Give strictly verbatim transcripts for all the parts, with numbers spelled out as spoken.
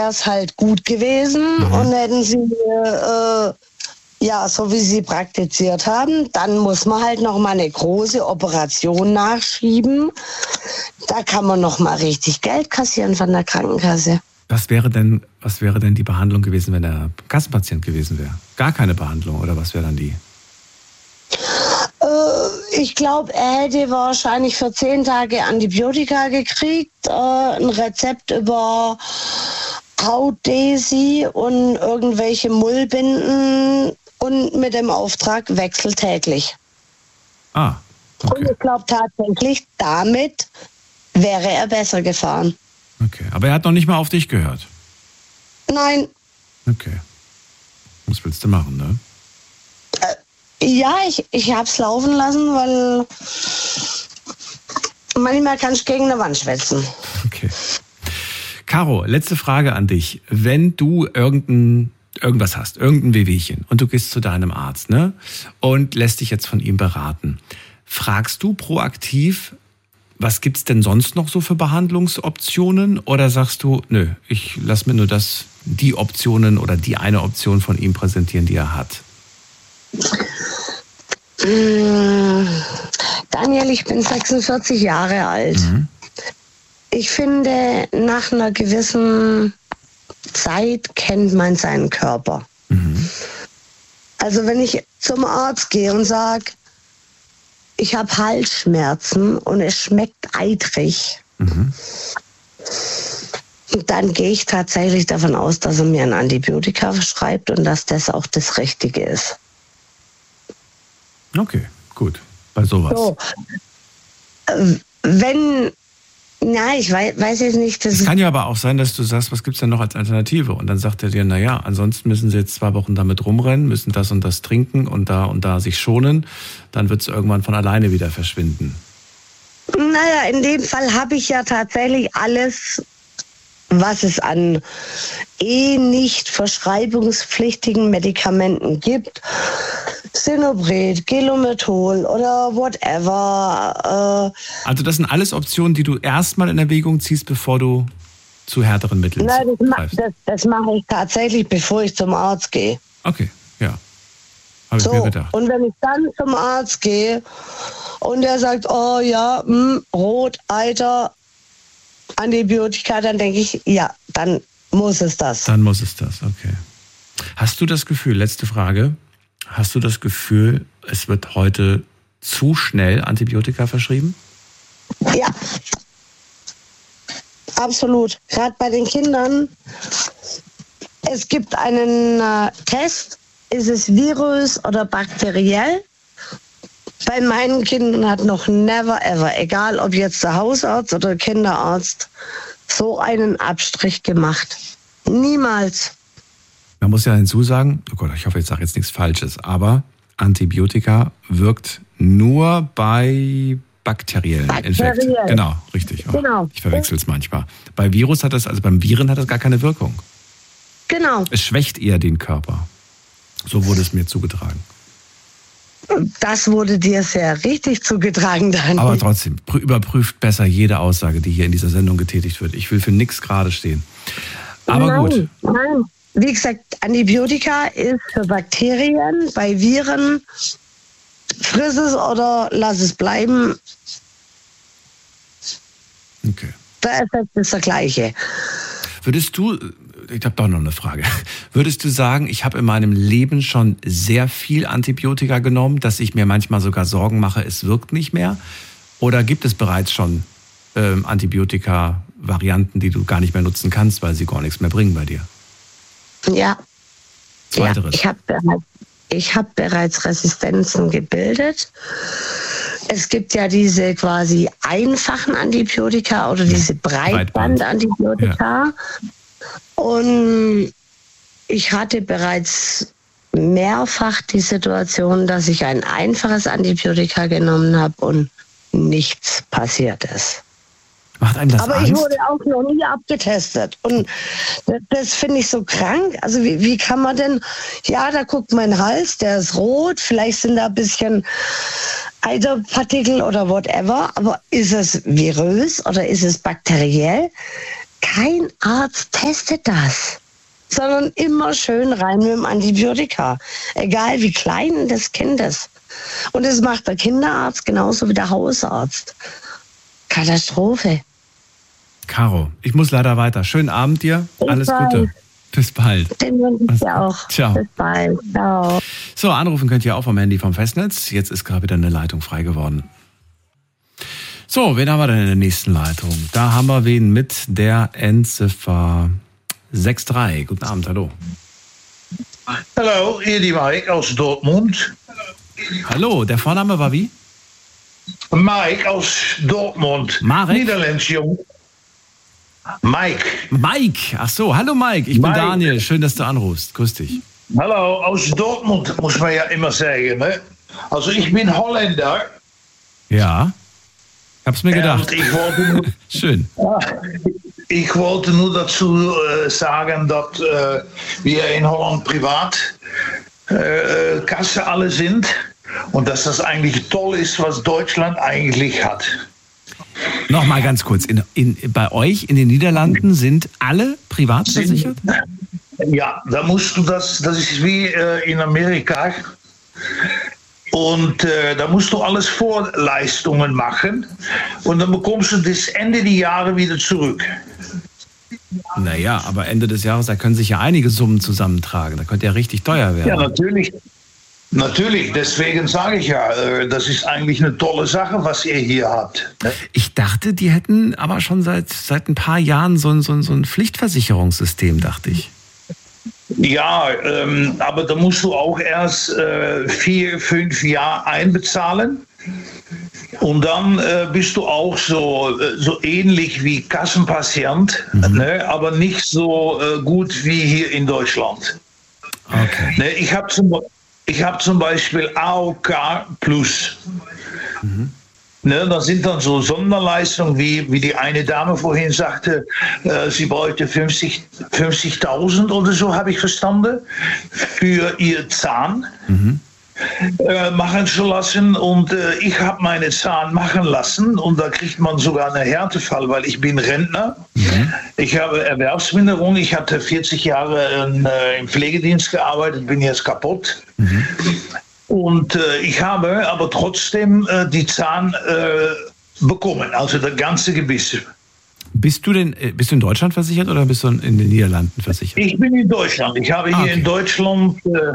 es halt gut gewesen. Mhm. Und hätten sie, äh, ja, so wie sie praktiziert haben, dann muss man halt noch mal eine große Operation nachschieben. Da kann man noch mal richtig Geld kassieren von der Krankenkasse. Was wäre denn, was wäre denn die Behandlung gewesen, wenn er Kassenpatient gewesen wäre? Gar keine Behandlung, oder was wäre dann die? Äh, ich glaube, er hätte wahrscheinlich für zehn Tage Antibiotika gekriegt, äh, ein Rezept über Hautdesi und irgendwelche Mullbinden und mit dem Auftrag Wechsel täglich. Ah, okay. Und ich glaube tatsächlich, damit wäre er besser gefahren. Okay, aber er hat noch nicht mal auf dich gehört? Nein. Okay. Was willst du machen, ne? Äh, ja, ich, ich hab's laufen lassen, weil manchmal kannst du gegen eine Wand schwätzen. Okay. Caro, letzte Frage an dich. Wenn du irgendein, irgendwas hast, irgendein Wehwehchen und du gehst zu deinem Arzt, ne? Und lässt dich jetzt von ihm beraten, fragst du proaktiv, was gibt's denn sonst noch so für Behandlungsoptionen? Oder sagst du, nö, ich lass mir nur das, die Optionen oder die eine Option von ihm präsentieren, die er hat? Daniel, ich bin sechsundvierzig Jahre alt. Mhm. Ich finde, nach einer gewissen Zeit kennt man seinen Körper. Mhm. Also wenn ich zum Arzt gehe und sage, ich habe Halsschmerzen und es schmeckt eitrig. Mhm. Und dann gehe ich tatsächlich davon aus, dass er mir ein Antibiotika verschreibt und dass das auch das Richtige ist. Okay, gut. Bei sowas. So, äh, wenn, na, ich weiß, weiß jetzt nicht. Es kann ja aber auch sein, dass du sagst, was gibt es denn noch als Alternative? Und dann sagt er dir, naja, ansonsten müssen sie jetzt zwei Wochen damit rumrennen, müssen das und das trinken und da und da sich schonen. Dann wird es irgendwann von alleine wieder verschwinden. Naja, in dem Fall habe ich ja tatsächlich alles, was es an eh nicht verschreibungspflichtigen Medikamenten gibt. Sinopret, Gelomethol oder whatever. Äh, also das sind alles Optionen, die du erstmal in Erwägung ziehst, bevor du zu härteren Mitteln Nein, das, ma- greifst. das, das mache ich tatsächlich, bevor ich zum Arzt gehe. Okay, ja. Habe so, ich mir gedacht. Und wenn ich dann zum Arzt gehe und der sagt, oh ja, mh, Rot, Eiter, Antibiotika, dann denke ich, ja, dann muss es das. Dann muss es das, okay. Hast du das Gefühl, letzte Frage, hast du das Gefühl, es wird heute zu schnell Antibiotika verschrieben? Ja, absolut. Gerade bei den Kindern. Es gibt einen äh, Test, ist es virus oder bakteriell? Bei meinen Kindern hat noch never ever, egal ob jetzt der Hausarzt oder Kinderarzt, so einen Abstrich gemacht. Niemals. Man muss ja hinzusagen, oh Gott, ich hoffe, ich sage jetzt nichts Falsches, aber Antibiotika wirkt nur bei bakteriellen Bakteriell. Infekten. Genau, richtig. Oh, genau. Ich verwechsel es manchmal. Bei Virus hat das, also beim Viren hat das gar keine Wirkung. Genau. Es schwächt eher den Körper. So wurde es mir zugetragen. Das wurde dir sehr richtig zugetragen, Daniel. Aber trotzdem, überprüft besser jede Aussage, die hier in dieser Sendung getätigt wird. Ich will für nichts gerade stehen. Aber nein, gut. Nein, wie gesagt, Antibiotika ist für Bakterien, bei Viren friss es oder lass es bleiben. Okay. Der Effekt ist der gleiche. Würdest du, ich habe doch noch eine Frage, würdest du sagen, ich habe in meinem Leben schon sehr viel Antibiotika genommen, dass ich mir manchmal sogar Sorgen mache, es wirkt nicht mehr? Oder gibt es bereits schon ähm, Antibiotika-Varianten, die du gar nicht mehr nutzen kannst, weil sie gar nichts mehr bringen bei dir? Ja. Zweiteres. Ja, ich habe bereits, ich hab bereits Resistenzen gebildet. Es gibt ja diese quasi einfachen Antibiotika oder diese Breitbandantibiotika. Ja. Und ich hatte bereits mehrfach die Situation, dass ich ein einfaches Antibiotika genommen habe und nichts passiert ist. Macht einem das Aber Angst? ich wurde auch noch nie abgetestet. Und das finde ich so krank. Also wie, wie kann man denn, ja, da guckt mein Hals, der ist rot, vielleicht sind da ein bisschen Eiterpartikel oder whatever, aber ist es virus oder ist es bakteriell? kein Arzt testet das, sondern immer schön rein mit dem Antibiotika. Egal wie klein das Kind ist. Und das macht der Kinderarzt genauso wie der Hausarzt. Katastrophe. Caro, ich muss leider weiter. Schönen Abend dir. Bis Alles bald. Gute. Bis bald. Den wünsche ich dir auch. Ciao. Bis bald. Ciao. So, anrufen könnt ihr auch vom Handy vom Festnetz. Jetzt ist gerade wieder eine Leitung frei geworden. So, wen haben wir denn in der nächsten Leitung? Da haben wir wen mit der Endziffer sechs drei. Guten Abend, hallo. Hallo, hier die Mike aus Dortmund. Hallo, der Vorname war wie? Mike aus Dortmund. Marek? Niederländisch, jung. Mike. Mike, ach so, hallo Mike, ich Mike. bin Daniel, schön, dass du anrufst, grüß dich. Hallo, aus Dortmund muss man ja immer sagen. Ne? Also ich bin Holländer. Ja, ich hab's mir gedacht. Und ich wollte nur, Schön. ich wollte nur dazu äh, sagen, dass äh, wir in Holland privat äh, Kasse alle sind und dass das eigentlich toll ist, was Deutschland eigentlich hat. Nochmal ganz kurz, in, in, bei euch in den Niederlanden sind alle privat versichert? Ja, da musst du das, das ist wie äh, in Amerika. Und äh, da musst du alles Vorleistungen machen und dann bekommst du das Ende der Jahre wieder zurück. Naja, aber Ende des Jahres, da können sich ja einige Summen zusammentragen. Da könnte ja richtig teuer werden. Ja, natürlich. Natürlich, deswegen sage ich ja, äh, das ist eigentlich eine tolle Sache, was ihr hier habt. Ne? Ich dachte, die hätten aber schon seit, seit ein paar Jahren so ein, so ein, so ein Pflichtversicherungssystem, dachte ich. Ja, ähm, aber da musst du auch erst äh, vier, fünf Jahre einbezahlen. Und dann äh, bist du auch so, äh, so ähnlich wie Kassenpatient, mhm. ne, aber nicht so äh, gut wie hier in Deutschland. Okay. Ne, ich habe zum, ich hab zum Beispiel A O K Plus. Mhm. Ne, das sind dann so Sonderleistungen, wie, wie die eine Dame vorhin sagte, äh, sie bräuchte fünfzigtausend oder so, habe ich verstanden, für ihr Zahn mhm. äh, machen zu lassen. Und äh, ich habe meine Zahn machen lassen und da kriegt man sogar einen Härtefall, weil ich bin Rentner. Mhm. Ich habe Erwerbsminderung, ich hatte vierzig Jahre in, äh, im Pflegedienst gearbeitet, bin jetzt kaputt. Mhm. Und äh, ich habe aber trotzdem äh, die Zahn äh, bekommen, also das ganze Gebiss. Bist du denn, bist du in Deutschland versichert oder bist du in den Niederlanden versichert? Ich bin in Deutschland. Ich habe hier ah, okay. in Deutschland,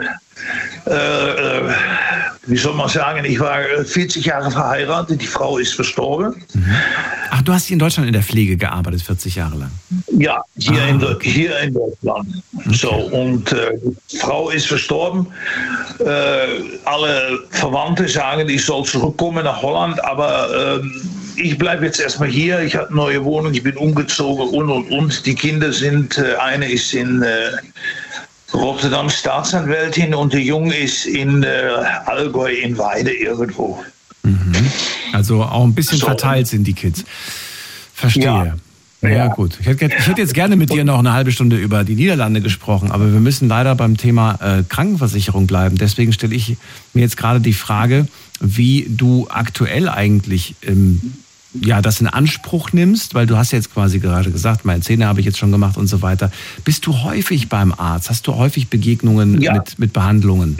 äh, äh, wie soll man sagen, ich war vierzig Jahre verheiratet, die Frau ist verstorben. Mhm. Ach, du hast hier in Deutschland in der Pflege gearbeitet, vierzig Jahre lang? Ja, hier, ah, in, okay. hier in Deutschland. Okay. So, und äh, die Frau ist verstorben. Äh, alle Verwandte sagen, ich soll zurückkommen nach Holland, aber äh, ich bleibe jetzt erstmal hier. Ich habe eine neue Wohnung, ich bin umgezogen und und und. Die Kinder sind, äh, eine ist in äh, Rotterdam Staatsanwältin und der Junge ist in äh, Allgäu in Weide irgendwo. Mhm. Also auch ein bisschen so. Verteilt sind die Kids. Verstehe. Ja. Ja, ja, gut. Ich hätte, ich hätte jetzt gerne mit dir noch eine halbe Stunde über die Niederlande gesprochen, aber wir müssen leider beim Thema äh, Krankenversicherung bleiben. Deswegen stelle ich mir jetzt gerade die Frage, wie du aktuell eigentlich ähm, ja, das in Anspruch nimmst, weil du hast jetzt quasi gerade gesagt, meine Zähne habe ich jetzt schon gemacht und so weiter. Bist du häufig beim Arzt? Hast du häufig Begegnungen ja. mit, mit Behandlungen?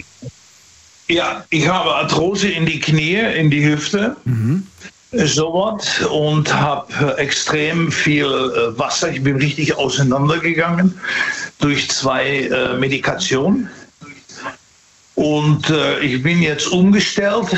Ja, ich habe Arthrose in die Knie, in die Hüfte. Mhm. Sowas und habe extrem viel äh, Wasser. Ich bin richtig auseinandergegangen durch zwei äh, Medikationen. Und äh, ich bin jetzt umgestellt.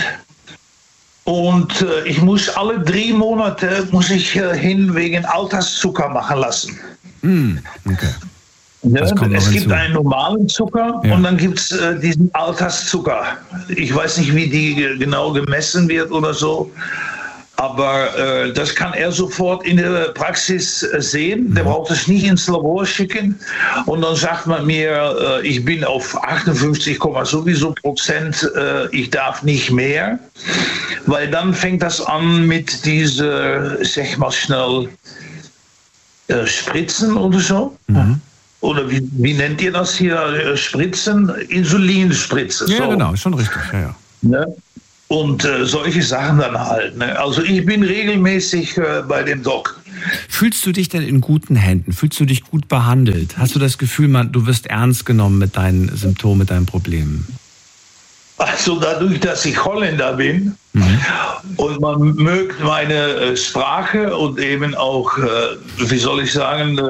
Und äh, ich muss alle drei Monate muss ich äh, hin wegen Alterszucker machen lassen. Mm, okay. Ja, es gibt einen normalen Zucker ja. und dann gibt es äh, diesen Alterszucker. Ich weiß nicht, wie die genau gemessen wird oder so. Aber äh, das kann er sofort in der Praxis äh, sehen. Der braucht es nicht ins Labor schicken. Und dann sagt man mir, äh, ich bin auf achtundfünfzig, sowieso Prozent, äh, ich darf nicht mehr. Weil dann fängt das an mit diese, sag mal schnell, äh, Spritzen oder so. Mhm. Oder wie, wie nennt ihr das hier? Äh, Spritzen? Insulinspritzen. Ja, so. Genau, schon richtig. Ja, ja. Ne? Und äh, solche Sachen dann halt. Ne? Also ich bin regelmäßig äh, bei dem Doc. Fühlst du dich denn in guten Händen? Fühlst du dich gut behandelt? Hast du das Gefühl, man, du wirst ernst genommen mit deinen Symptomen, mit deinen Problemen? Also dadurch, dass ich Holländer bin mhm. und man mögt meine Sprache und eben auch, wie soll ich sagen,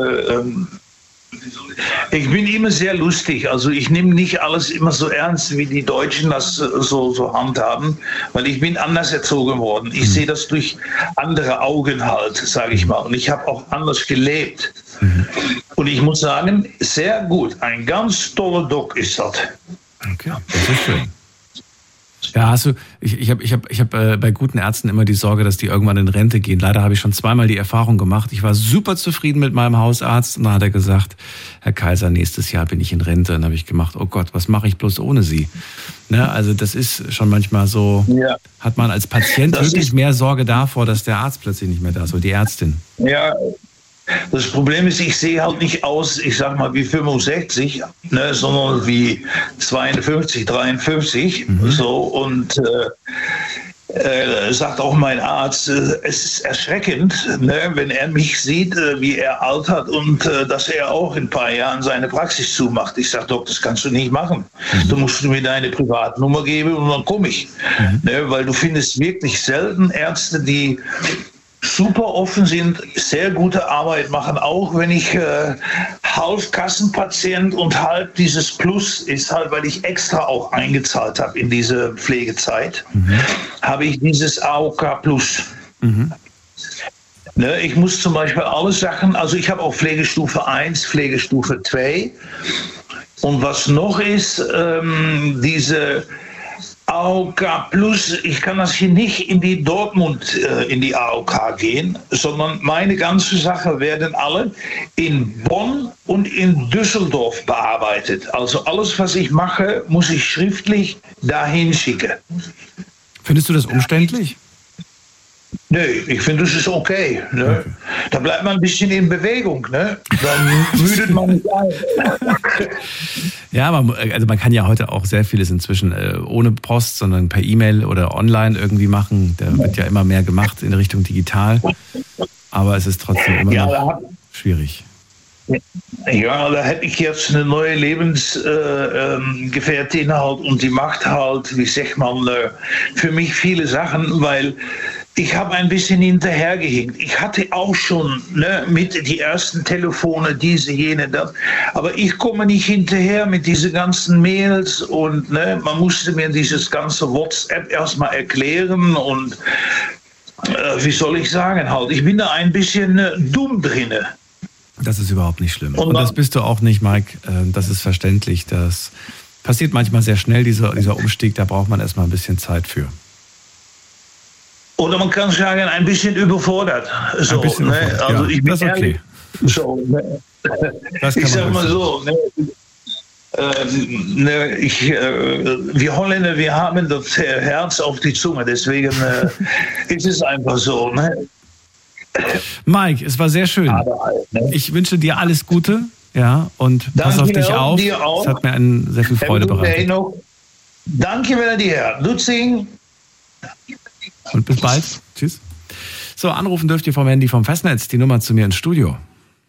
ich bin immer sehr lustig. Also ich nehme nicht alles immer so ernst, wie die Deutschen das so, so handhaben, weil ich bin anders erzogen worden. Ich mhm. sehe das durch andere Augen halt, sage ich mal. Und ich habe auch anders gelebt. Mhm. Und ich muss sagen, sehr gut. Ein ganz toller Doc ist das. Okay, das ist schön. Ja, hast du, ich, ich habe ich hab, ich hab, äh, bei guten Ärzten immer die Sorge, dass die irgendwann in Rente gehen. Leider habe ich schon zweimal die Erfahrung gemacht. Ich war super zufrieden mit meinem Hausarzt und dann hat er gesagt, Herr Kaiser, nächstes Jahr bin ich in Rente. Und dann habe ich gemacht, oh Gott, was mache ich bloß ohne Sie? Ne, also das ist schon manchmal so, ja. Hat man als Patient das wirklich mehr Sorge davor, dass der Arzt plötzlich nicht mehr da ist oder die Ärztin. Ja. Das Problem ist, ich sehe halt nicht aus, ich sag mal, wie fünfundsechzig, ne, sondern wie zweiundfünfzig, dreiundfünfzig. Mhm. So, und äh, äh, sagt auch mein Arzt, äh, es ist erschreckend, ne, wenn er mich sieht, äh, wie er altert und äh, dass er auch in ein paar Jahren seine Praxis zumacht. Ich sage, Doc, das kannst du nicht machen. Mhm. Du musst mir deine Privatnummer geben und dann komme ich. Mhm. Ne, weil du findest wirklich selten Ärzte, die super offen sind, sehr gute Arbeit machen, auch wenn ich äh, halb Kassenpatient und halb dieses Plus ist halt, weil ich extra auch eingezahlt habe in diese Pflegezeit, mhm. habe ich dieses A O K Plus. Mhm. Ne, ich muss zum Beispiel alle Sachen, also ich habe auch Pflegestufe eins, Pflegestufe zwei und was noch ist, ähm, diese A O K Plus, ich kann das hier nicht in die Dortmund, äh, in die A O K gehen, sondern meine ganzen Sachen werden alle in Bonn und in Düsseldorf bearbeitet. Also alles, was ich mache, muss ich schriftlich dahin schicken. Findest du das umständlich? Nee, ich finde, das ist okay. Ne? Okay. Da bleibt man ein bisschen in Bewegung. Ne? Dann müdet man nicht ein. Ja, man, also man kann ja heute auch sehr vieles inzwischen äh, ohne Post, sondern per E-Mail oder online irgendwie machen. Da wird ja immer mehr gemacht in Richtung digital. Aber es ist trotzdem immer ja, noch hat, schwierig. Ja, da hätte ich jetzt eine neue Lebensgefährtin äh, ähm, halt und die macht halt, wie sagt man, äh, für mich viele Sachen, weil ich habe ein bisschen hinterhergehinkt. Ich hatte auch schon ne, mit die ersten Telefone, diese, jene, das. Aber ich komme nicht hinterher mit diesen ganzen Mails und ne, man musste mir dieses ganze WhatsApp erstmal erklären und äh, wie soll ich sagen halt, ich bin da ein bisschen äh, dumm drinne. Das ist überhaupt nicht schlimm. Und, und das bist du auch nicht, Mike. Das ist verständlich. Das passiert manchmal sehr schnell, dieser, dieser Umstieg. Da braucht man erstmal ein bisschen Zeit für. Oder man kann sagen, ein bisschen überfordert. So, ein bisschen ne? überfordert. Also ja, ich bin das ist okay. Ehrlich, so, ne? Das kann ich sag mal so, ne? Äh, ne, ich, äh, wir Holländer, wir haben das Herz auf die Zunge. Deswegen äh, ist es einfach so. Ne? Mike, es war sehr schön. Aber, ne? Ich wünsche dir alles Gute, ja, und Danke pass auf dich auf. Dir auch. Es hat mir einen sehr viel Freude bereitet. Danke dir. Dutzing. Und bis bald. Tschüss. So, anrufen dürft ihr vom Handy vom Festnetz. Die Nummer zu mir ins Studio.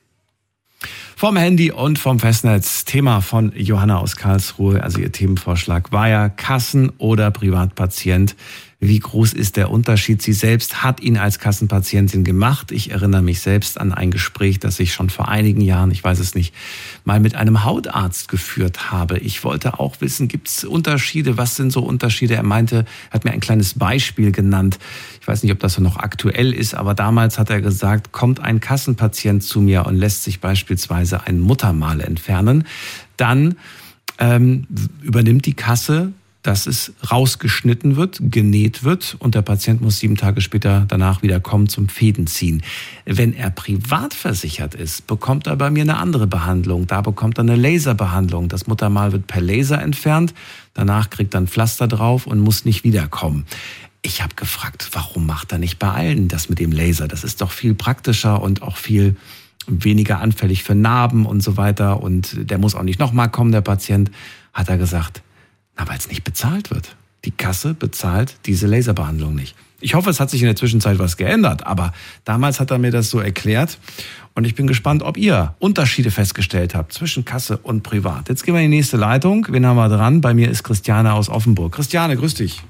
Vom Handy und vom Festnetz. Thema von Johanna aus Karlsruhe. Also ihr Themenvorschlag war ja Kassen- oder Privatpatient. Wie groß ist der Unterschied? Sie selbst hat ihn als Kassenpatientin gemacht. Ich erinnere mich selbst an ein Gespräch, das ich schon vor einigen Jahren, ich weiß es nicht, mal mit einem Hautarzt geführt habe. Ich wollte auch wissen, gibt es Unterschiede? Was sind so Unterschiede? Er meinte, er hat mir ein kleines Beispiel genannt. Ich weiß nicht, ob das noch aktuell ist, aber damals hat er gesagt, kommt ein Kassenpatient zu mir und lässt sich beispielsweise ein Muttermal entfernen, dann ähm, übernimmt die Kasse, dass es rausgeschnitten wird, genäht wird und der Patient muss sieben Tage später danach wieder kommen zum Fädenziehen. Wenn er privat versichert ist, bekommt er bei mir eine andere Behandlung. Da bekommt er eine Laserbehandlung. Das Muttermal wird per Laser entfernt, danach kriegt er ein Pflaster drauf und muss nicht wiederkommen. Ich habe gefragt, warum macht er nicht bei allen das mit dem Laser? Das ist doch viel praktischer und auch viel weniger anfällig für Narben und so weiter. Und der muss auch nicht nochmal kommen, der Patient. Hat er gesagt, na, weil es nicht bezahlt wird. Die Kasse bezahlt diese Laserbehandlung nicht. Ich hoffe, es hat sich in der Zwischenzeit was geändert, aber damals hat er mir das so erklärt und ich bin gespannt, ob ihr Unterschiede festgestellt habt zwischen Kasse und Privat. Jetzt gehen wir in die nächste Leitung. Wen haben wir dran? Bei mir ist Christiane aus Offenburg. Christiane, grüß dich.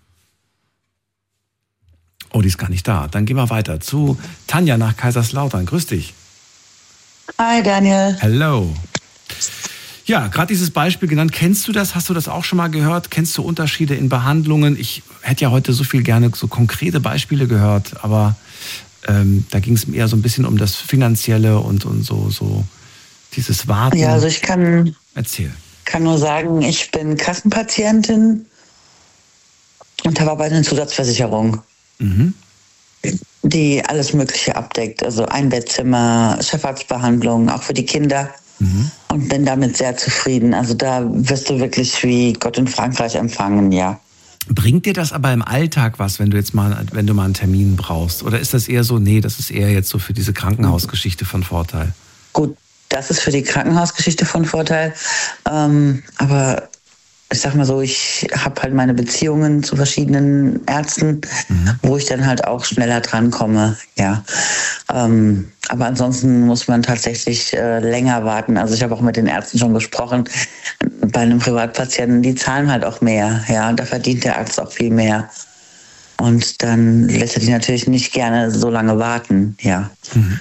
Oh, die ist gar nicht da. Dann gehen wir weiter zu Tanja nach Kaiserslautern. Grüß dich. Hi, Daniel. Hello. Ja, gerade dieses Beispiel genannt. Kennst du das? Hast du das auch schon mal gehört? Kennst du Unterschiede in Behandlungen? Ich hätte ja heute so viel gerne so konkrete Beispiele gehört, aber ähm, da ging es eher so ein bisschen um das Finanzielle und, und so, so dieses Warten. Ja, also ich kann, Erzähl. kann nur sagen, ich bin Kassenpatientin und habe aber eine Zusatzversicherung, Mhm. die alles Mögliche abdeckt. Also Einbettzimmer, Chefarztbehandlung, auch für die Kinder. Mhm. Und bin damit sehr zufrieden. Also da wirst du wirklich wie Gott in Frankreich empfangen, ja. Bringt dir das aber im Alltag was, wenn du jetzt mal, wenn du mal einen Termin brauchst? Oder ist das eher so, nee, das ist eher jetzt so für diese Krankenhausgeschichte von Vorteil? Gut, das ist für die Krankenhausgeschichte von Vorteil. Ähm, aber ich sag mal so, ich habe halt meine Beziehungen zu verschiedenen Ärzten, mhm. wo ich dann halt auch schneller drankomme, ja. Ähm, aber ansonsten muss man tatsächlich äh, länger warten. Also ich habe auch mit den Ärzten schon gesprochen. Bei einem Privatpatienten, die zahlen halt auch mehr, ja. Und da verdient der Arzt auch viel mehr. Und dann lässt er die natürlich nicht gerne so lange warten, ja. Mhm.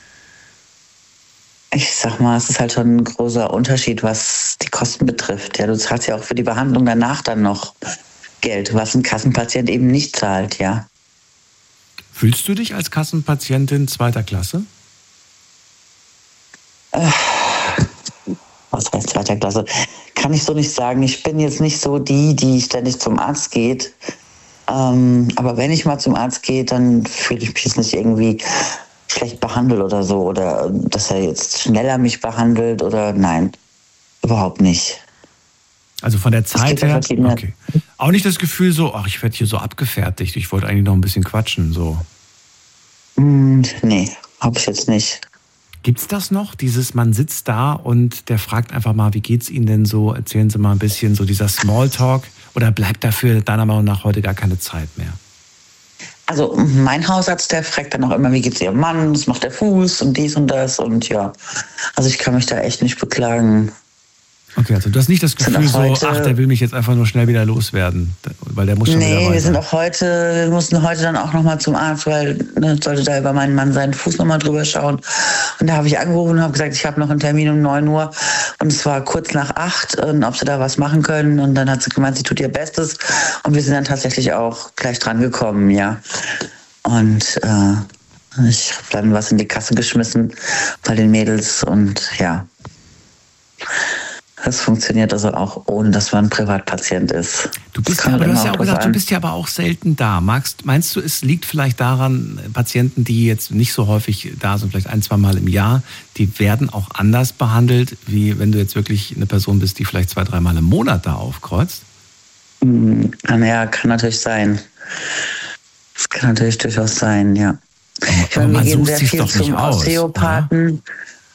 Ich sag mal, es ist halt schon ein großer Unterschied, was die Kosten betrifft. Ja, du zahlst ja auch für die Behandlung danach dann noch Geld, was ein Kassenpatient eben nicht zahlt, ja. Fühlst du dich als Kassenpatientin zweiter Klasse? Äh, was heißt zweiter Klasse? Kann ich so nicht sagen. Ich bin jetzt nicht so die, die ständig zum Arzt geht. Ähm, aber wenn ich mal zum Arzt gehe, dann fühle ich mich jetzt nicht irgendwie schlecht behandelt oder so, oder dass er jetzt schneller mich behandelt oder nein, überhaupt nicht. Also von der Zeit her, okay. Auch nicht das Gefühl so, ach, ich werde hier so abgefertigt, ich wollte eigentlich noch ein bisschen quatschen, so. Mm, nee, hab ich jetzt nicht. Gibt's das noch, dieses, man sitzt da und der fragt einfach mal, wie geht's Ihnen denn so, erzählen Sie mal ein bisschen, so dieser Smalltalk, oder bleibt dafür deiner Meinung nach heute gar keine Zeit mehr? Also mein Hausarzt, der fragt dann auch immer, wie geht's Ihrem Mann, was macht der Fuß und dies und das und ja. Also ich kann mich da echt nicht beklagen. Okay, also du hast nicht das Gefühl so, heute, ach, der will mich jetzt einfach nur schnell wieder loswerden, weil der muss schon nee, wieder weiter. wir sind auch heute, wir mussten heute dann auch nochmal zum Arzt, weil ne, sollte da über meinen Mann seinen Fuß nochmal drüber schauen. Und da habe ich angerufen und habe gesagt, ich habe noch einen Termin um neun Uhr und es war kurz nach acht und ob sie da was machen können. Und dann hat sie gemeint, sie tut ihr Bestes und wir sind dann tatsächlich auch gleich dran gekommen, ja. Und äh, ich habe dann was in die Kasse geschmissen bei den Mädels und ja. Das funktioniert also auch, ohne dass man ein Privatpatient ist. Du bist ja, aber du hast ja auch gesagt, du bist ja aber auch selten da. Magst, meinst du, es liegt vielleicht daran, Patienten, die jetzt nicht so häufig da sind, vielleicht ein, zwei Mal im Jahr, die werden auch anders behandelt, wie wenn du jetzt wirklich eine Person bist, die vielleicht zwei, dreimal im Monat da aufkreuzt? Naja, kann natürlich sein. Das kann natürlich durchaus sein, ja. Aber, aber man sucht sich doch nicht aus, Osteopathen. Oder?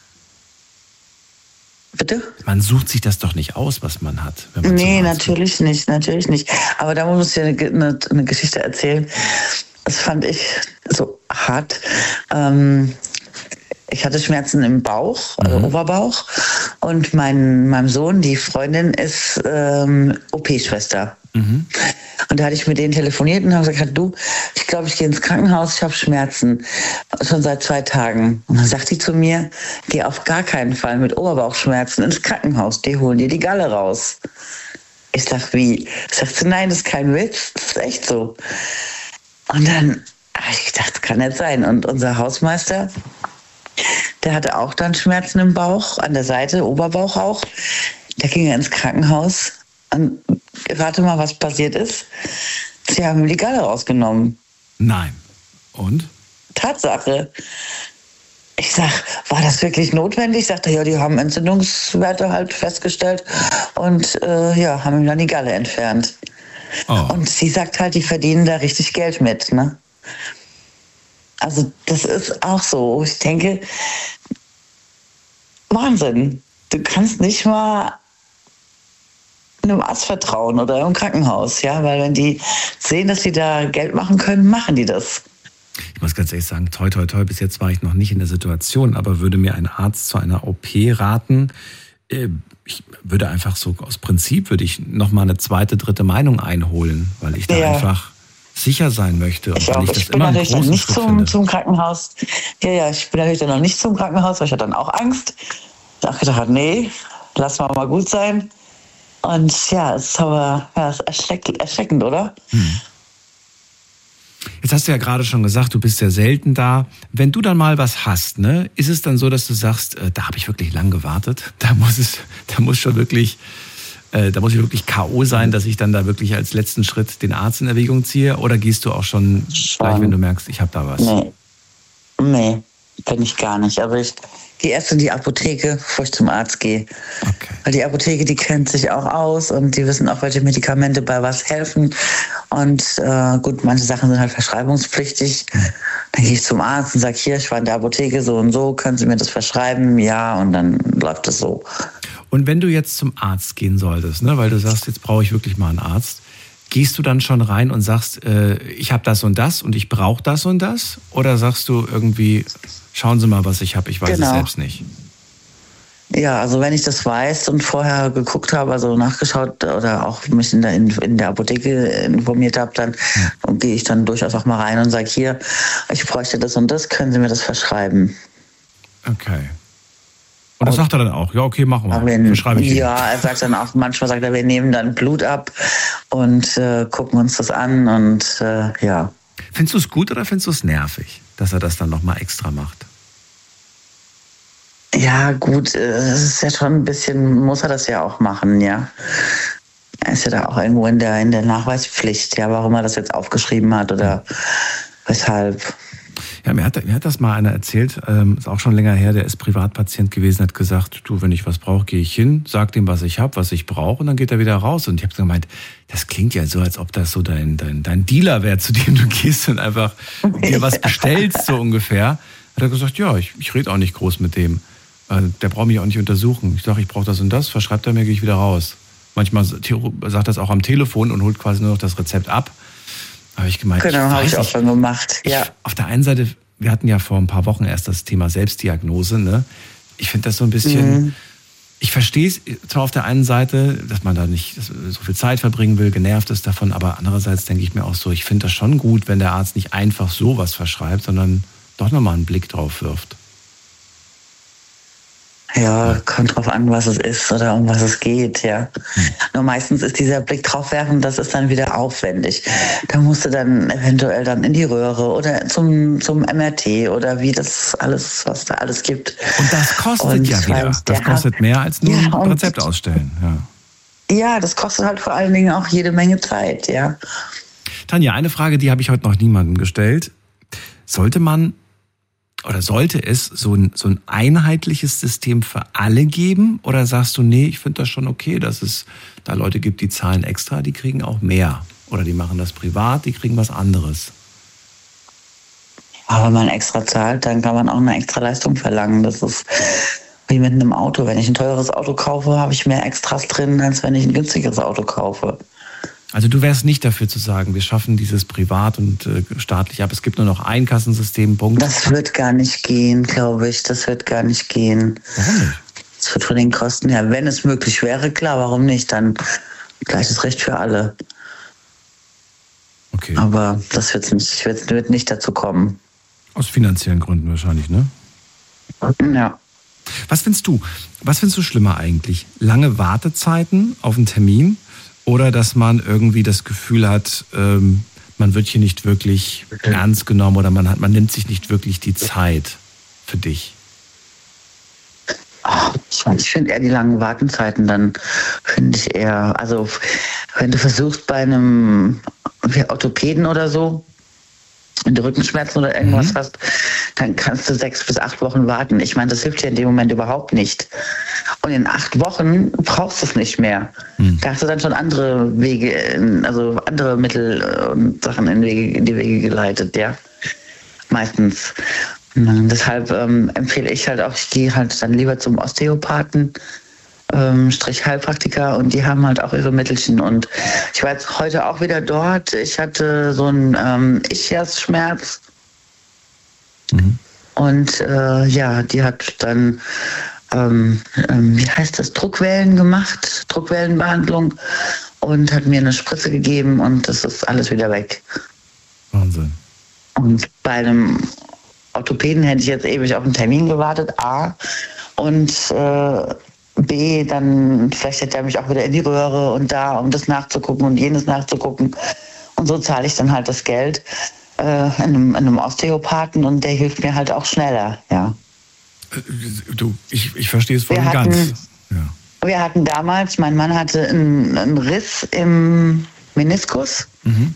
Bitte? Man sucht sich das doch nicht aus, was man hat. Wenn man nee, natürlich geht. nicht, natürlich nicht. Aber da muss ich dir eine, eine, eine Geschichte erzählen. Das fand ich so hart. Ähm, ich hatte Schmerzen im Bauch, also mhm. Oberbauch. Und mein, meinem Sohn, die Freundin, ist ähm, O P-Schwester. Mhm. Und da hatte ich mit denen telefoniert und habe gesagt, du, ich glaube, ich gehe ins Krankenhaus, ich habe Schmerzen, schon seit zwei Tagen. Und dann sagt die zu mir, geh auf gar keinen Fall mit Oberbauchschmerzen ins Krankenhaus, die holen dir die Galle raus. Ich sag, wie? Sagt sie, nein, das ist kein Witz, das ist echt so. Und dann habe ich gedacht, das kann nicht sein. Und unser Hausmeister, der hatte auch dann Schmerzen im Bauch, an der Seite, Oberbauch auch. Da ging er ins Krankenhaus. Und rate mal, was passiert ist. Sie haben ihm die Galle rausgenommen. Nein. Und? Tatsache. Ich sag, war das wirklich notwendig? Ich sagte, ja, die haben Entzündungswerte halt festgestellt und äh, ja, haben ihm dann die Galle entfernt. Oh. Und sie sagt halt, die verdienen da richtig Geld mit, ne? Also das ist auch so. Ich denke, Wahnsinn. Du kannst nicht mal einem Arzt vertrauen oder im Krankenhaus, ja, weil wenn die sehen, dass sie da Geld machen können, machen die das. Ich muss ganz ehrlich sagen, toi, toi, toi, bis jetzt war ich noch nicht in der Situation, aber würde mir ein Arzt zu einer O P raten, ich würde einfach so, aus Prinzip würde ich nochmal eine zweite, dritte Meinung einholen, weil ich da ja. einfach sicher sein möchte. Und ich, weil auch, ich, das ich bin immer natürlich dann nicht zum, zum Krankenhaus. Ja, ja, ich bin natürlich dann noch nicht zum Krankenhaus, weil ich hatte dann auch Angst. Ich habe gedacht, nee, lass mal mal gut sein. Und ja, es ist aber ja, es ist erschreckend, erschreckend, oder? Hm. Jetzt hast du ja gerade schon gesagt, du bist sehr selten da. Wenn du dann mal was hast, ne, ist es dann so, dass du sagst, äh, da habe ich wirklich lang gewartet. Da muss es, da muss schon wirklich, äh, da muss ich wirklich K O sein, dass ich dann da wirklich als letzten Schritt den Arzt in Erwägung ziehe? Oder gehst du auch schon, schon. gleich, wenn du merkst, ich habe da was? Nee, nee, bin ich gar nicht. Also ich gehe erst in die Apotheke, bevor ich zum Arzt gehe. Okay. Weil die Apotheke, die kennt sich auch aus und die wissen auch, welche Medikamente bei was helfen. Und äh, gut, manche Sachen sind halt verschreibungspflichtig. Dann gehe ich zum Arzt und sage, hier, ich war in der Apotheke so und so, können Sie mir das verschreiben? Ja, und dann läuft es so. Und wenn du jetzt zum Arzt gehen solltest, ne, weil du sagst, jetzt brauche ich wirklich mal einen Arzt, gehst du dann schon rein und sagst, äh, ich habe das und das und ich brauche das und das? Oder sagst du irgendwie, schauen Sie mal, was ich habe, ich weiß genau. es selbst nicht? Ja, also wenn ich das weiß und vorher geguckt habe, also nachgeschaut oder auch mich in der, in, in der Apotheke informiert habe, dann hm. gehe ich dann durchaus auch mal rein und sage, hier, ich bräuchte das und das, können Sie mir das verschreiben? Okay. Und das sagt er dann auch, ja okay, machen wir, wenn, verschreibe ich Ja, er sagt dann auch, manchmal sagt er, wir nehmen dann Blut ab und äh, gucken uns das an und äh, ja. Findest du es gut oder findest du es nervig, dass er das dann nochmal extra macht? Ja, gut, es ist ja schon ein bisschen, muss er das ja auch machen, ja. Er ist ja da auch irgendwo in der, in der Nachweispflicht, ja, warum er das jetzt aufgeschrieben hat oder weshalb. Ja, mir hat, mir hat das mal einer erzählt, ähm, ist auch schon länger her, der ist Privatpatient gewesen, hat gesagt, du, wenn ich was brauche, gehe ich hin, sag dem, was ich habe, was ich brauche und dann geht er wieder raus. Und ich habe gemeint, das klingt ja so, als ob das so dein, dein, dein Dealer wäre, zu dem du gehst und einfach dir was bestellst, so ungefähr. Hat er gesagt, ja, ich, ich rede auch nicht groß mit dem. Der braucht mich auch nicht untersuchen. Ich sage, ich brauche das und das, verschreibt er mir, gehe ich wieder raus. Manchmal sagt er das auch am Telefon und holt quasi nur noch das Rezept ab. Habe ich gemeint. Genau, habe ich auch schon gemacht. Ja. Ich, auf der einen Seite, wir hatten ja vor ein paar Wochen erst das Thema Selbstdiagnose. Ne? Ich finde das so ein bisschen, mhm. ich verstehe es zwar auf der einen Seite, dass man da nicht so viel Zeit verbringen will, genervt ist davon, aber andererseits denke ich mir auch so, ich finde das schon gut, wenn der Arzt nicht einfach sowas verschreibt, sondern doch nochmal einen Blick drauf wirft. Ja, kommt drauf an, was es ist oder um was es geht, ja. Hm. Nur meistens ist dieser Blick drauf werfen, das ist dann wieder aufwendig. Da musst du dann eventuell dann in die Röhre oder zum, zum M R T oder wie das alles, was da alles gibt. Und das kostet und ja wieder. Das kostet mehr als nur ja, ein Rezept ausstellen. Ja. ja, das kostet halt vor allen Dingen auch jede Menge Zeit, ja. Tanja, eine Frage, die habe ich heute noch niemandem gestellt. Sollte man Oder sollte es so ein, so ein einheitliches System für alle geben? Oder sagst du, nee, ich finde das schon okay, dass es da Leute gibt, die zahlen extra, die kriegen auch mehr. Oder die machen das privat, die kriegen was anderes. Aber wenn man extra zahlt, dann kann man auch eine extra Leistung verlangen. Das ist wie mit einem Auto. Wenn ich ein teures Auto kaufe, habe ich mehr Extras drin, als wenn ich ein günstiges Auto kaufe. Also du wärst nicht dafür zu sagen, wir schaffen dieses privat und äh, staatlich ab. Es gibt nur noch ein Kassensystem, Punkt. Das wird gar nicht gehen, glaube ich. Das wird gar nicht gehen. Warum nicht? Das wird von den Kosten her, wenn es möglich wäre, klar, warum nicht? Dann gleiches Recht für alle. Okay. Aber das wird nicht, wird nicht dazu kommen. Aus finanziellen Gründen wahrscheinlich, ne? Ja. Was findest du? Was findest du schlimmer eigentlich? Lange Wartezeiten auf einen Termin? Oder dass man irgendwie das Gefühl hat, ähm, man wird hier nicht wirklich okay. ernst genommen oder man hat, man nimmt sich nicht wirklich die Zeit für dich? Ich finde eher die langen Wartezeiten, dann finde ich eher, also wenn du versuchst bei einem Orthopäden oder so, wenn du Rückenschmerzen oder irgendwas mhm. hast, dann kannst du sechs bis acht Wochen warten. Ich meine, das hilft dir in dem Moment überhaupt nicht. Und in acht Wochen brauchst du es nicht mehr. Mhm. Da hast du dann schon andere Wege, also andere Mittel und Sachen in, Wege, in die Wege geleitet, ja. Meistens. Und deshalb ähm, empfehle ich halt auch, ich gehe halt dann lieber zum Osteopathen, ähm, Strich Heilpraktiker und die haben halt auch ihre Mittelchen. Und ich war jetzt heute auch wieder dort. Ich hatte so einen ähm, Ischias-Schmerz. Mhm. Und äh, ja, die hat dann, ähm, ähm, wie heißt das, Druckwellen gemacht, Druckwellenbehandlung und hat mir eine Spritze gegeben und das ist alles wieder weg. Wahnsinn. Und bei einem Orthopäden hätte ich jetzt ewig auf einen Termin gewartet, A. Und äh, B, dann vielleicht hätte er mich auch wieder in die Röhre und da, um das nachzugucken und jenes nachzugucken. Und so zahle ich dann halt das Geld äh, einem, einem Osteopathen und der hilft mir halt auch schneller, ja. Du, ich, ich verstehe es voll und hatten, ganz. Ja. Wir hatten damals, mein Mann hatte einen, einen Riss im Meniskus. Mhm.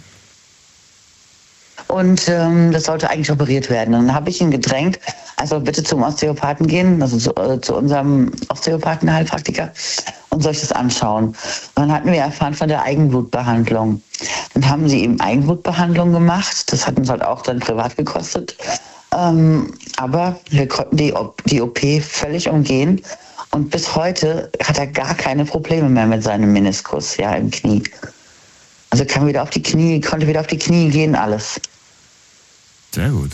Und ähm, das sollte eigentlich operiert werden. Und dann habe ich ihn gedrängt, also bitte zum Osteopathen gehen, also zu, äh, zu unserem Osteopathen, Heilpraktiker, und soll ich das anschauen. Und dann hatten wir erfahren von der Eigenblutbehandlung. Dann haben sie ihm Eigenblutbehandlung gemacht. Das hat uns halt auch dann privat gekostet. Ähm, aber wir konnten die, die O P völlig umgehen. Und bis heute hat er gar keine Probleme mehr mit seinem Meniskus, ja, im Knie. Also kann wieder auf die Knie, konnte wieder auf die Knie gehen, alles. Sehr gut.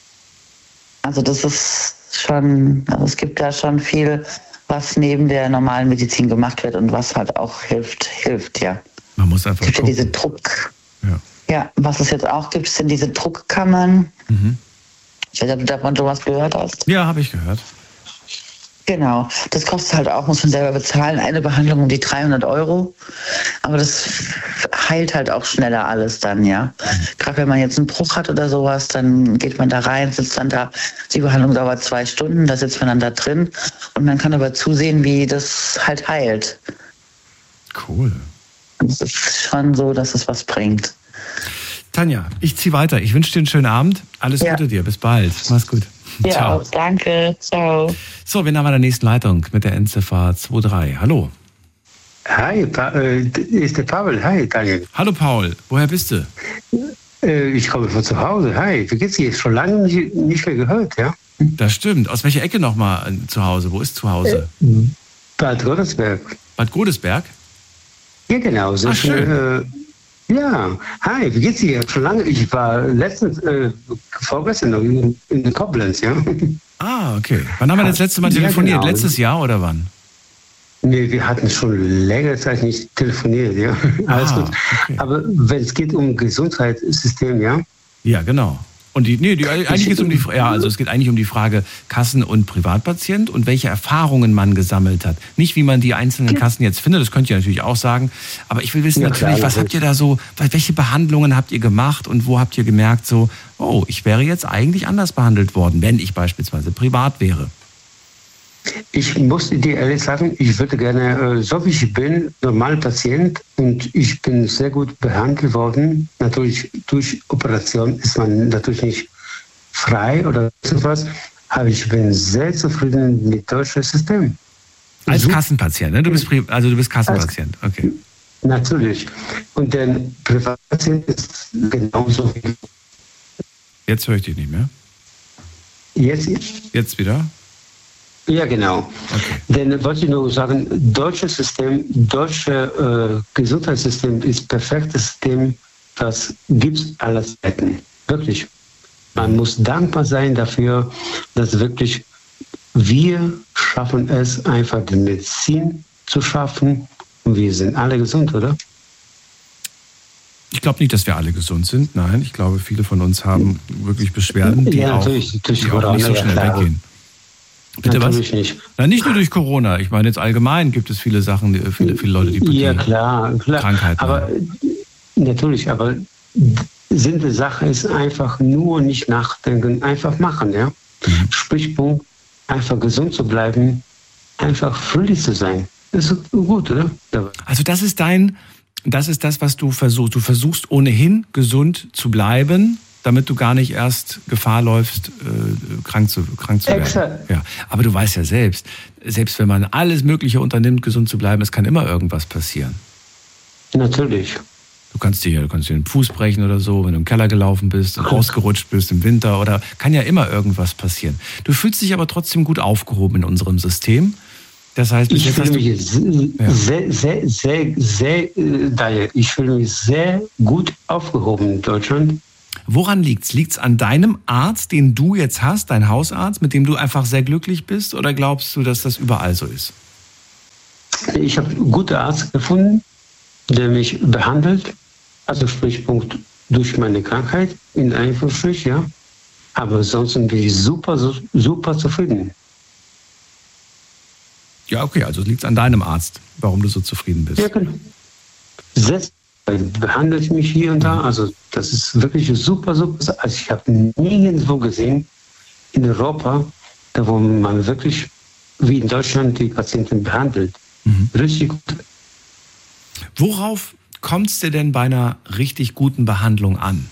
Also das ist schon, also es gibt da schon viel, was neben der normalen Medizin gemacht wird und was halt auch hilft, hilft, ja. Man muss einfach es gibt ja diese Druck. Ja. Ja, was es jetzt auch gibt, sind diese Druckkammern. Mhm. Ich weiß nicht, ob du davon sowas gehört hast. Ja, habe ich gehört. Genau, das kostet halt auch, muss man selber bezahlen, eine Behandlung um die dreihundert Euro. Aber das heilt halt auch schneller alles dann, ja. Gerade wenn man jetzt einen Bruch hat oder sowas, dann geht man da rein, sitzt dann da. Die Behandlung dauert zwei Stunden, da sitzt man dann da drin und man kann aber zusehen, wie das halt heilt. Cool. Es ist schon so, dass es was bringt. Tanja, ich ziehe weiter. Ich wünsche dir einen schönen Abend. Alles ja. Gute dir. Bis bald. Mach's gut. Ja, ciao. Danke. Ciao. So, wir haben an der nächsten Leitung mit der Endziffer zwei drei. Hallo. Hi, pa- äh, ist der Paul. Hi, Daniel. Hallo Paul, woher bist du? Äh, ich komme von zu Hause. Hi, wie geht's dir? Schon lange nicht, nicht mehr gehört, ja? Das stimmt. Aus welcher Ecke nochmal zu Hause? Wo ist zu Hause? Äh, Bad Godesberg. Bad Godesberg? Ja, genau. So Ach, schön. schön. Äh, ja, hi, wie geht's dir? Schon lange, ich war letztens, äh, vorgestern noch in, in Koblenz, ja. Ah, okay. Wann haben wir das letzte Mal telefoniert? Ja, genau. Letztes Jahr oder wann? Nee, wir hatten schon längere Zeit nicht telefoniert, ja. Alles ah, gut. Okay. Aber wenn es geht um Gesundheitssystem, ja. Ja, genau. Und die, nee, die, eigentlich geht es um die, ja, also es geht eigentlich um die Frage Kassen- und Privatpatient und welche Erfahrungen man gesammelt hat. Nicht, wie man die einzelnen Kassen jetzt findet, das könnt ihr natürlich auch sagen. Aber ich will wissen ja, natürlich, klar, was habt ihr da so, welche Behandlungen habt ihr gemacht und wo habt ihr gemerkt so, oh, ich wäre jetzt eigentlich anders behandelt worden, wenn ich beispielsweise privat wäre? Ich muss dir ehrlich sagen, ich würde gerne, so wie ich bin, normal Patient und ich bin sehr gut behandelt worden. Natürlich durch Operation ist man natürlich nicht frei oder sowas, aber ich bin sehr zufrieden mit dem deutschen System. Als so, Kassenpatient, ne? Du bist Pri- also du bist Kassenpatient, okay. Natürlich. Und der Privatpatient ist genauso wie... Jetzt höre ich dich nicht mehr. Jetzt? Jetzt wieder? Ja, genau. Okay. Denn wollte ich nur sagen, deutsches System, deutsche äh, Gesundheitssystem ist perfektes System, das gibt es aller Zeiten. Wirklich. Man muss dankbar sein dafür, dass wirklich wir schaffen es, einfach die Medizin zu schaffen und wir sind alle gesund, oder? Ich glaube nicht, dass wir alle gesund sind. Nein, ich glaube, viele von uns haben wirklich Beschwerden, die ja, auch, natürlich, natürlich die auch nicht so schnell ja, weggehen. Bitte natürlich was? Nicht. Na, nicht nur durch Corona. Ich meine, jetzt allgemein gibt es viele Sachen, viele, viele Leute, die, die ja, klar, klar. Krankheiten aber haben. Natürlich, aber Sinn der Sache ist einfach nur nicht nachdenken, einfach machen, ja. Mhm. Sprichpunkt, einfach gesund zu bleiben, einfach fröhlich zu sein. Das ist gut, oder? Also das ist dein, das ist das, was du versuchst. Du versuchst ohnehin gesund zu bleiben, damit du gar nicht erst Gefahr läufst, äh, krank zu, krank zu werden. Exakt. Ja. Aber du weißt ja selbst, selbst wenn man alles Mögliche unternimmt, gesund zu bleiben, es kann immer irgendwas passieren. Natürlich. Du kannst dir, du kannst dir den Fuß brechen oder so, wenn du im Keller gelaufen bist und ausgerutscht bist im Winter oder kann ja immer irgendwas passieren. Du fühlst dich aber trotzdem gut aufgehoben in unserem System. Das heißt, ich fühle mich sehr, sehr, sehr, sehr, sehr, äh, daher, ich fühle mich sehr gut aufgehoben in Deutschland. Woran liegt's? Liegt's an deinem Arzt, den du jetzt hast, dein Hausarzt, mit dem du einfach sehr glücklich bist, oder glaubst du, dass das überall so ist? Ich habe einen guten Arzt gefunden, der mich behandelt, also sprich Punkt durch meine Krankheit, in Anführungsstrichen, ja. Aber sonst bin ich super, super zufrieden. Ja, okay, also liegt's an deinem Arzt, warum du so zufrieden bist. Ja, genau. Selbst behandelt mich hier und da, also das ist wirklich super, super. Also ich habe nirgendwo gesehen in Europa, da wo man wirklich wie in Deutschland die Patienten behandelt. Mhm. Richtig gut. Worauf kommt es dir denn bei einer richtig guten Behandlung an?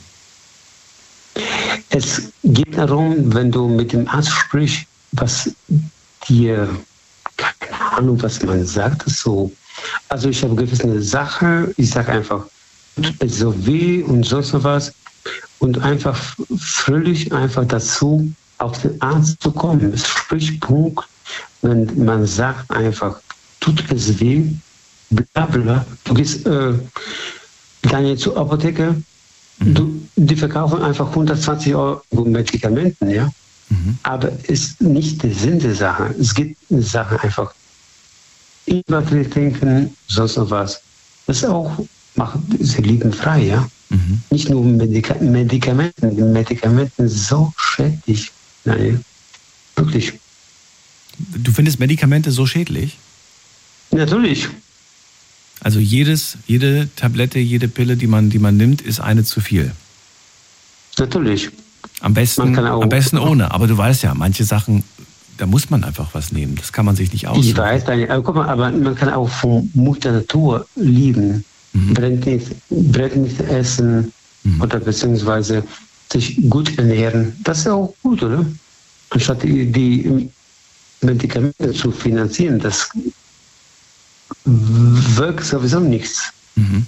Es geht darum, wenn du mit dem Arzt sprichst, was dir, keine Ahnung, was man sagt, so. Also ich habe gewisse Sache, ich sage einfach, so weh und so was und einfach fröhlich einfach dazu, auf den Arzt zu kommen. Es spricht Punkt, wenn man sagt einfach, tut es weh, bla bla. Du gehst äh, dann zur Apotheke, mhm. du, die verkaufen einfach hundertzwanzig Euro Medikamenten, ja. Mhm. Aber es ist nicht der Sinn der Sache. Es gibt eine Sache einfach, Ingwer trinken, sonst noch was. Das ist auch, macht, sie liegen frei, ja. Mhm. Nicht nur Medika- Medikamenten, die Medikamenten sind so schädlich. Nein, wirklich. Du findest Medikamente so schädlich? Natürlich. Also jedes, jede Tablette, jede Pille, die man, die man nimmt, ist eine zu viel. Natürlich. Am besten, am besten ohne. Aber du weißt ja, manche Sachen, da muss man einfach was nehmen. Das kann man sich nicht aussuchen. Ich weiß, aber guck mal, aber man kann auch von Mutter Natur lieben. Mhm. Brennt nicht, brennt nicht essen mhm. oder beziehungsweise sich gut ernähren. Das ist auch gut, oder? Anstatt die, die Medikamente zu finanzieren, das wirkt sowieso nichts. Mhm.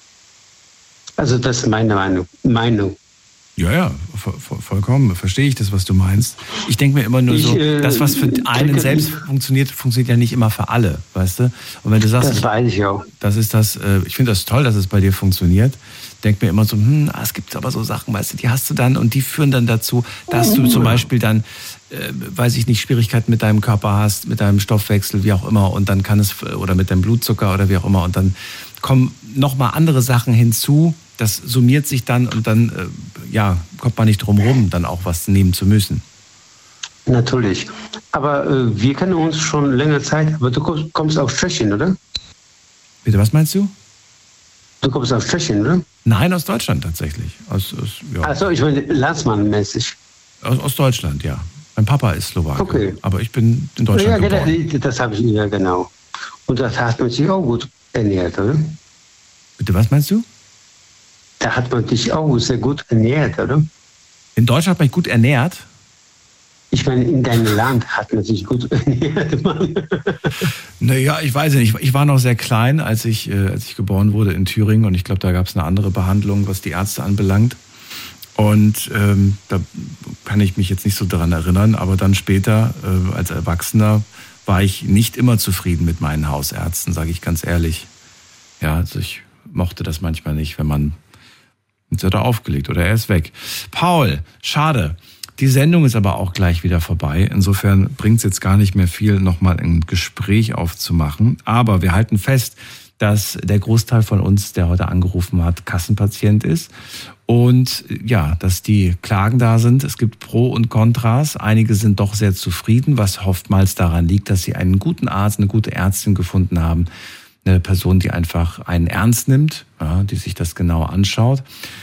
Also das ist meine Meinung. Meinung. Ja, ja, vollkommen. Verstehe ich das, was du meinst. Ich denke mir immer nur ich, so, äh, das, was für einen selbst funktioniert, funktioniert ja nicht immer für alle, weißt du? Und wenn du sagst, das weiß ich auch. Das ist das, ich finde das toll, dass es bei dir funktioniert. Denk mir immer so, hm, es gibt aber so Sachen, weißt du, die hast du dann und die führen dann dazu, dass du zum Beispiel dann, äh, weiß ich nicht, Schwierigkeiten mit deinem Körper hast, mit deinem Stoffwechsel, wie auch immer, und dann kann es, oder mit deinem Blutzucker oder wie auch immer, und dann kommen nochmal andere Sachen hinzu. Das summiert sich dann und dann äh, ja, kommt man nicht drum rum, dann auch was nehmen zu müssen. Natürlich. Aber äh, wir kennen uns schon längere Zeit, aber du kommst aus Tschechien, oder? Bitte, was meinst du? Du kommst aus Tschechien, oder? Nein, aus Deutschland tatsächlich. Aus, aus, ja. Also ich meine Landsmann-mäßig. Aus, aus Deutschland, ja. Mein Papa ist Slowake, okay. Aber ich bin in Deutschland ja, geboren. Ja, das habe ich, ja genau. Und das hat man sich auch gut ernährt, oder? Bitte, was meinst du? Da hat man dich auch sehr gut ernährt, oder? In Deutschland hat man sich gut ernährt? Ich meine, in deinem Land hat man sich gut ernährt, Mann. Naja, ich weiß nicht. Ich war noch sehr klein, als ich, äh, als ich geboren wurde in Thüringen. Und ich glaube, da gab es eine andere Behandlung, was die Ärzte anbelangt. Und ähm, da kann ich mich jetzt nicht so daran erinnern. Aber dann später, äh, als Erwachsener, war ich nicht immer zufrieden mit meinen Hausärzten, sage ich ganz ehrlich. Ja, also ich mochte das manchmal nicht, wenn man... Jetzt hat er aufgelegt oder er ist weg. Paul, schade. Die Sendung ist aber auch gleich wieder vorbei. Insofern bringt es jetzt gar nicht mehr viel, nochmal ein Gespräch aufzumachen. Aber wir halten fest, dass der Großteil von uns, der heute angerufen hat, Kassenpatient ist. Und ja, dass die Klagen da sind. Es gibt Pro und Kontras. Einige sind doch sehr zufrieden, was oftmals daran liegt, dass sie einen guten Arzt, eine gute Ärztin gefunden haben. Eine Person, die einfach einen ernst nimmt, ja, die sich das genau anschaut.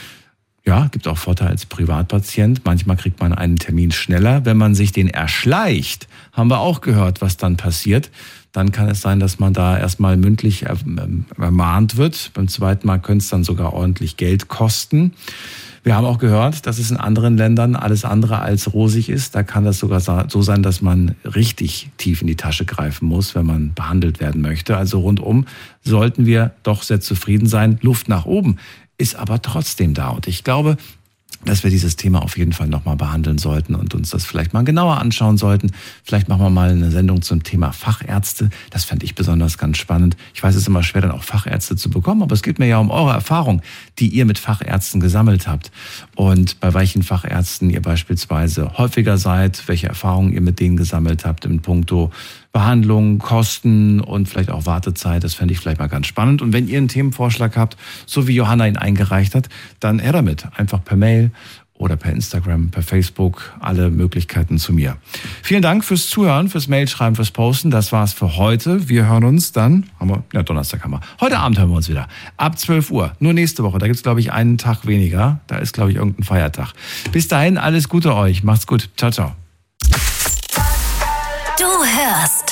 Ja, gibt auch Vorteile als Privatpatient. Manchmal kriegt man einen Termin schneller. Wenn man sich den erschleicht, haben wir auch gehört, was dann passiert. Dann kann es sein, dass man da erstmal mündlich ermahnt wird. Beim zweiten Mal könnte es dann sogar ordentlich Geld kosten. Wir haben auch gehört, dass es in anderen Ländern alles andere als rosig ist. Da kann das sogar so sein, dass man richtig tief in die Tasche greifen muss, wenn man behandelt werden möchte. Also rundum sollten wir doch sehr zufrieden sein. Luft nach oben ist aber trotzdem da. Und ich glaube, dass wir dieses Thema auf jeden Fall nochmal behandeln sollten und uns das vielleicht mal genauer anschauen sollten. Vielleicht machen wir mal eine Sendung zum Thema Fachärzte. Das fände ich besonders ganz spannend. Ich weiß, es ist immer schwer, dann auch Fachärzte zu bekommen, aber es geht mir ja um eure Erfahrung, die ihr mit Fachärzten gesammelt habt. Und bei welchen Fachärzten ihr beispielsweise häufiger seid, welche Erfahrungen ihr mit denen gesammelt habt in puncto Behandlung, Kosten und vielleicht auch Wartezeit. Das fände ich vielleicht mal ganz spannend. Und wenn ihr einen Themenvorschlag habt, so wie Johanna ihn eingereicht hat, dann her damit. Einfach per Mail oder per Instagram, per Facebook, alle Möglichkeiten zu mir. Vielen Dank fürs Zuhören, fürs Mailschreiben, fürs Posten. Das war's für heute. Wir hören uns dann, haben wir, ja, Donnerstag haben wir. Heute Abend hören wir uns wieder. Ab zwölf Uhr. Nur nächste Woche. Da gibt's, glaube ich, einen Tag weniger. Da ist, glaube ich, irgendein Feiertag. Bis dahin, alles Gute euch. Macht's gut. Ciao, ciao. Du hörst